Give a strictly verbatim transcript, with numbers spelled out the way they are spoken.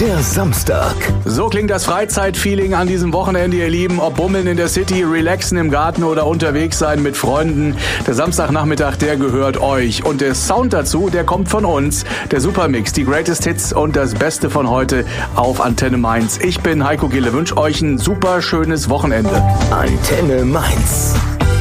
Der Samstag. So klingt das Freizeitfeeling an diesem Wochenende, ihr Lieben. Ob bummeln in der City, relaxen im Garten oder unterwegs sein mit Freunden. Der Samstagnachmittag, der gehört euch. Und der Sound dazu, der kommt von uns. Der Supermix, die Greatest Hits und das Beste von heute auf Antenne Mainz. Ich bin Heiko Gille, wünsche euch ein super schönes Wochenende. Antenne Mainz.